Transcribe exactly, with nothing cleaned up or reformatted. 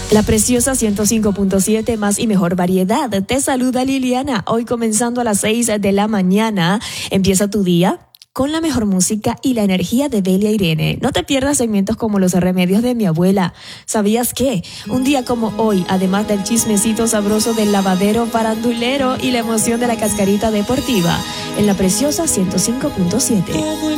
La preciosa ciento cinco punto siete, más y mejor variedad. Te saluda Liliana. Hoy comenzando a las seis de la mañana, empieza tu día con la mejor música y la energía de Belia Irene. No te pierdas segmentos como los remedios de mi abuela. ¿Sabías qué? Un día como hoy, además del chismecito sabroso del lavadero farandulero y la emoción de la cascarita deportiva, en la preciosa ciento cinco punto siete.